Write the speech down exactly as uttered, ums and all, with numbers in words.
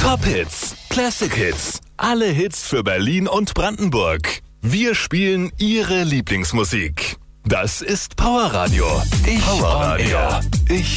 Top Hits, Classic Hits, alle Hits für Berlin und Brandenburg. Wir spielen Ihre Lieblingsmusik. Das ist Power Radio. Ich Power Radio. Ich